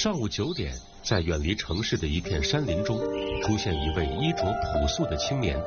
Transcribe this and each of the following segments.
上午9点，在远离城市的一片山林中，出现一位衣着朴素的青年。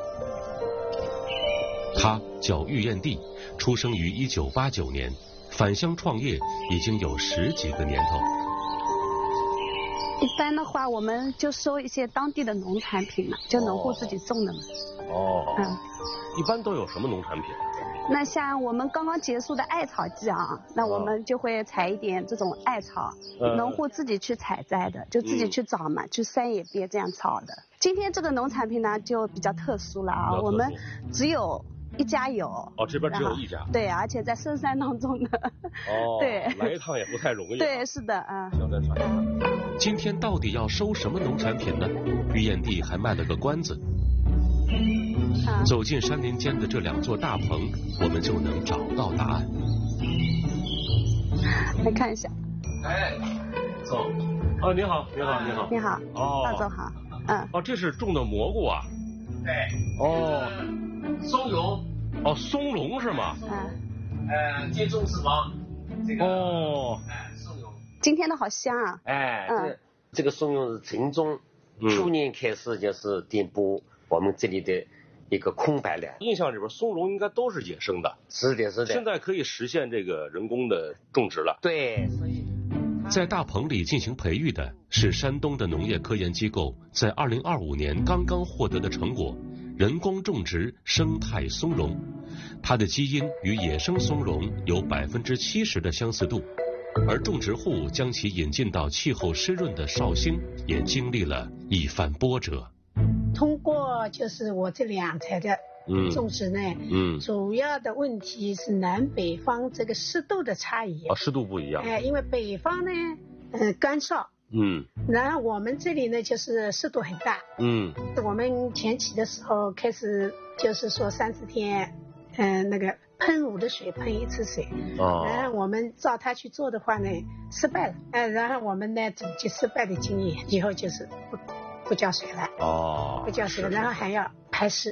他叫喻彦娣，出生于1989年，返乡创业已经有10几个年头。 一般的话，我们就收一些当地的农产品嘛，就农户自己种的嘛。 一般都有什么农产品？ 那像我们刚刚结束的艾草季啊，那我们就会采一点这种艾草，农户自己去采摘的，就自己去找嘛，去山野边这样找的。今天这个农产品呢就比较特殊了啊，我们只有1家有。 这边只有1家。 对，而且在深山当中的。对， 来一趟也不太容易。 对，是的啊。 行，再传一下。 今天到底要收什么农产品呢？喻彦娣还卖了个关子。走进山林间的这2座大棚，我们就能找到答案。 来看一下。 走。你好，你好，你好。 你好。大周好。 这是种的蘑菇啊。 对。松茸。 松茸是吗？ 接种脂肪。这个。松茸。 今天的好香啊。 这个松茸是陈总去年开始就是填补我们这里的一个空白了。 印象里边松茸应该都是野生的。 是的，是的。 现在可以实现这个人工的种植了。 对，所以在大棚里进行培育的是山东的农业科研机构在2025年刚刚获得的成果——人工种植生态松茸。它的基因与野生松茸有70%的相似度。而种植户将其引进到气候湿润的绍兴，也经历了一番波折。 通过就是我这2台的种植呢，主要的问题是南北方这个湿度的差异。 湿度不一样。 因为北方呢，干燥。然后我们这里呢，就是湿度很大。我们前期的时候开始就是说30天，那个。喷5的水，喷1次水。然后我们照它去做的话呢，失败了。然后我们呢总结失败的经验，以后就是不浇水了。不浇水了，然后还要排湿。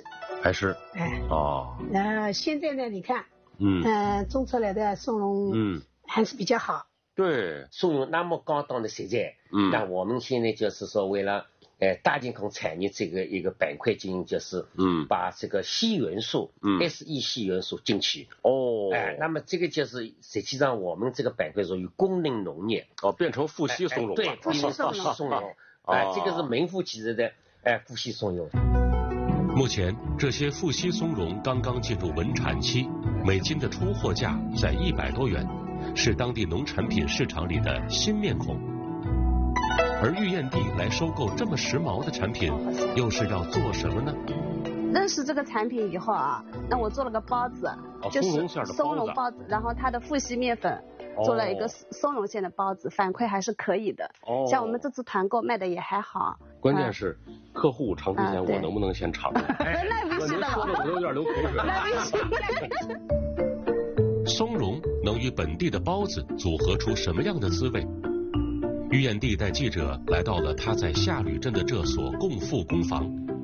然后现在呢，你看，种出来的松茸，还是比较好。 对，松茸那么高档的食材，那我们现在就是说为了。大健康产业这个一个板块经营就是把这个硒元素，SE 硒元素进去。那么这个就是实际上我们这个板块属于功能农业。 变成富硒松茸了。 对，富硒松茸。这个是名副其实的富硒松茸。 目前这些富硒松茸刚刚进入稳产期，每斤的出货价在100多元，是当地农产品市场里的新面孔。而喻彦娣来收购这么时髦的产品，又是要做什么呢？ 认识这个产品以后啊，那我做了个包子，就是松茸包子，然后它的富硒面粉做了一个松茸馅的包子，反馈还是可以的。像我们这次团购卖的也还好。 关键是客户尝之前，我能不能先尝？ 那必须的了， 我有点流口水。 那必须。 松茸能与本地的包子组合出什么样的滋味？喻彦娣带记者来到了他在下吕镇的这所共富工坊，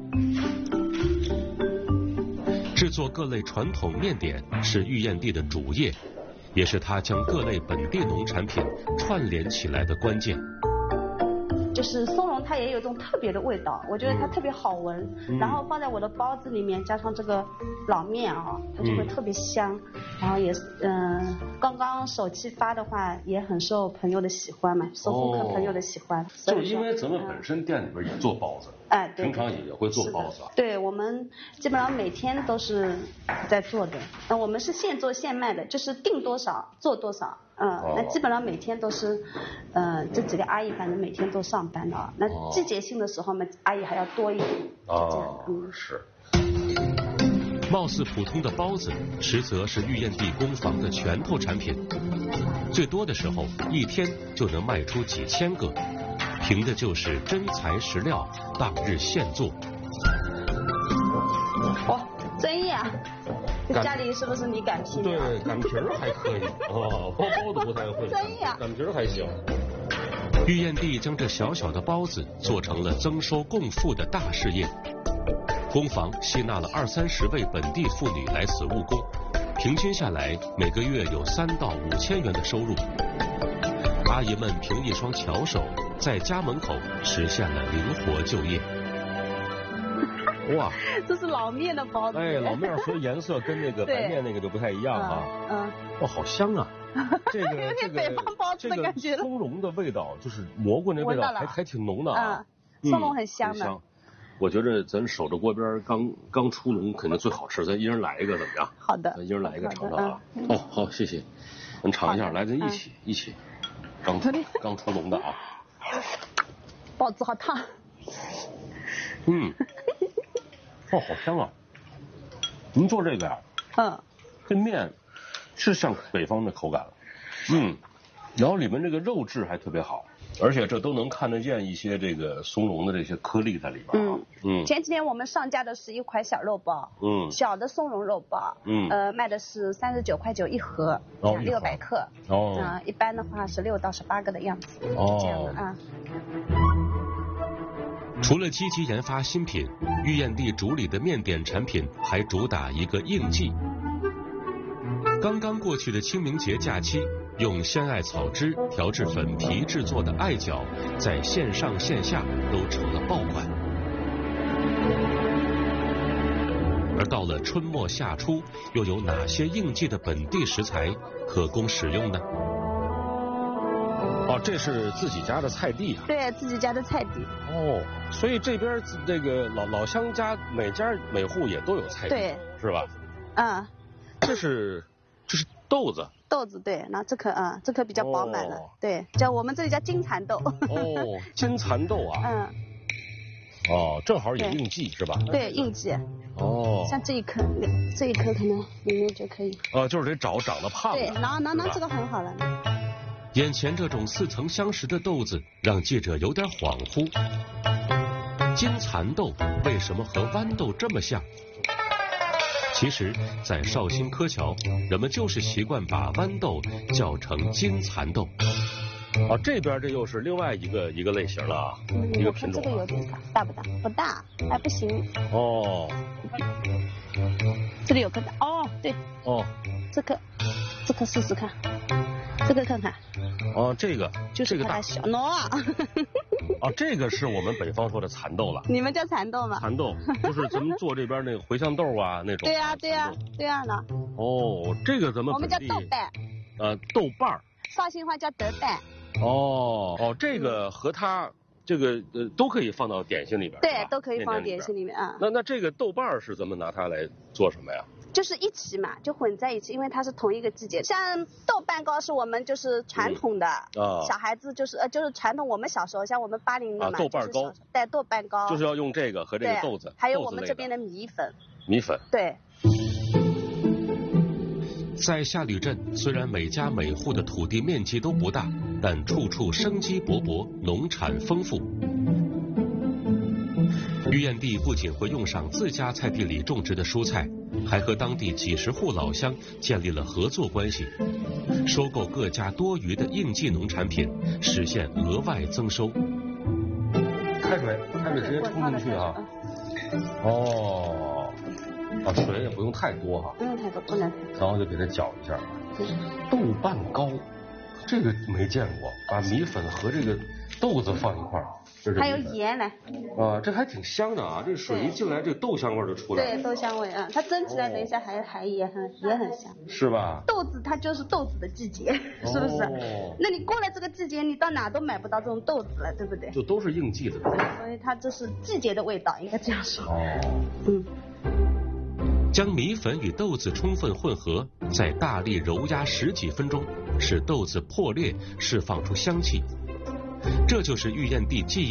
制作各类传统面点是喻彦娣的主业，也是他将各类本地农产品串联起来的关键。 就是松茸它也有一种特别的味道，我觉得它特别好闻，然后放在我的包子里面，加上这个老面啊，它就会特别香，然后也刚刚首期发的话也很受朋友的喜欢嘛，受顾客朋友的喜欢。 就是因为咱们本身店里边也做包子， 对， 平常也会做包子。 对，我们基本上每天都是在做的，我们是现做现卖的，就是定多少做多少。那基本上每天都是，这几个阿姨反正每天都上班的啊。那季节性的时候嘛，阿姨还要多一点。 是。 貌似普通的包子，实则是喻彦娣工坊的拳头产品。最多的时候，一天就能卖出几千个，凭的就是真材实料，当日现做。 哇，真意啊！家里是不是你擀皮？ 对，擀皮儿还可以包子不太会， 真意啊， 擀皮儿还行。 喻彦娣将这小小的包子做成了增收共富的大事业。工坊吸纳了20-30位本地妇女来此务工，平均下来每个月有3到5千元的收入。阿阿姨们凭一双巧手，在家门口实现了灵活就业。 哇， 这是老面的包子。 哎，老面所以颜色跟那个白面那个就不太一样哈。哦，好香啊！这个北方包子的感觉。 松茸的味道就是蘑菇那味道还挺浓的啊。 松茸很香的。 我觉得咱守着锅边刚出笼肯定最好吃，咱一人来一个怎么样？ 好的。 咱一人来一个尝尝啊。哦，好，谢谢。咱尝一下，来，咱一起。刚出笼的啊。 包子好烫。 哦，好香啊！您做这个呀？这面是像北方的口感了。然后里面这个肉质还特别好，而且这都能看得见一些这个松茸的这些颗粒在里边啊。 前几天我们上架的是一块小肉包，小的松茸肉包，卖的是39.9块一盒，600克。一般的话16到18个的样子。这样的啊。 除了积极研发新品，玉燕地主理的面点产品还主打一个应季。刚刚过去的清明节假期，用鲜艾草汁调制粉皮制作的艾饺，在线上线下都成了爆款。而到了春末夏初，又有哪些应季的本地食材可供使用呢？ 哦，这是自己家的菜地啊。 对，自己家的菜地。 哦，所以这边这个老乡家每家每户也都有菜地， 对， 是吧？这是豆子。 豆子对，那这颗比较饱满了，对，叫我们这里叫金蚕豆。 哦，金蚕豆啊。正好也应季是吧？ 对，应季。像这一颗可能里面就可以。 就是这长得胖。 对，能这个很好了。 眼前这种似曾相识的豆子，让记者有点恍惚。金蚕豆为什么和豌豆这么像？其实，在绍兴柯桥，人们就是习惯把豌豆叫成金蚕豆。 这边这又是另外一个类型了啊，一个品种。 这个有点大不大？不大，还不行。这里有颗大。对。这颗试试看。这个看看。 这个就是这个大小这个是我们北方说的蚕豆了。 你们叫蚕豆吗？ 蚕豆就是咱们做这边那个茴香豆啊那种。对呀呢。 这个咱们我们叫豆瓣。 豆瓣儿。 绍兴话叫德瓣。 这个和它这个都可以放到点心里边。 对，都可以放到点心里面啊。 那这个豆瓣是咱们拿它来做什么呀？ 就是一起嘛，就混在一起，因为它是同一个季节。像豆瓣糕是我们就是传统的，小孩子就是传统。我们小时候，像我们80的嘛， 豆瓣糕， 对，豆瓣糕就是要用这个和这个豆子， 还有我们这边的米粉。 米粉， 对。 在下吕镇，虽然每家每户的土地面积都不大，但处处生机勃勃，农产丰富。玉燕地不仅会用上自家菜地里种植的蔬菜，还和当地几十户老乡建立了合作关系，收购各家多余的应季农产品，实现额外增收。 开水直接冲进去啊！水也不用太多哈， 不用太多，不能太多。 然后就给它搅一下。豆瓣糕，这个没见过，把米粉和这个豆子放一块儿。 还有盐来。 这还挺香的啊！这水一进来，这豆香味就出来了。 对，豆香味啊，它蒸起来等一下还也很香。 是吧？ 豆子它就是豆子的季节，是不是？那你过了这个季节，你到哪都买不到这种豆子了，对不对？ 就都是应季的。 所以它这是季节的味道，应该这样说。 将米粉与豆子充分混合，再大力揉压10几分钟，使豆子破裂，释放出香气。这就是玉燕地记忆